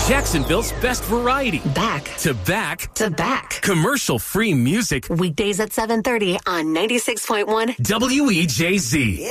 Jacksonville's best variety. Back to back to back. Commercial-free music. Weekdays at 7:30 on 96.1 WEJZ.